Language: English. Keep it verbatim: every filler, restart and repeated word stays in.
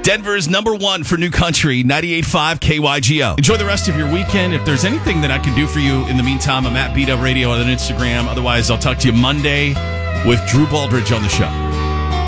Denver's number one for New Country, ninety-eight point five K Y G O. Enjoy the rest of your weekend. If there's anything that I can do for you in the meantime, I'm at Beat Up Radio on Instagram. Otherwise, I'll talk to you Monday with Drew Baldridge on the show.